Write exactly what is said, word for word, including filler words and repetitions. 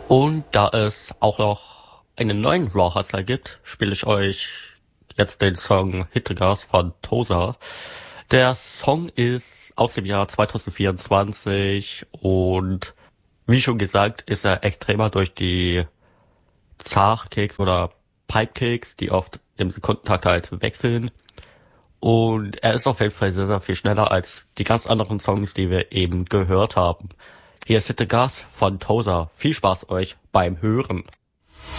Und da es auch noch einen neuen Raw-Hustler gibt, spiele ich euch jetzt den Song Hittegas von Tosa. Der Song ist aus dem Jahr zwanzig vierundzwanzig und wie schon gesagt ist er extremer durch die Zachkicks oder Pipekicks, die oft im Sekundentakt halt wechseln. Und er ist auf jeden Fall sehr, sehr viel schneller als die ganz anderen Songs, die wir eben gehört haben. Hier ist Hittegas von Tosa. Viel Spaß euch beim Hören.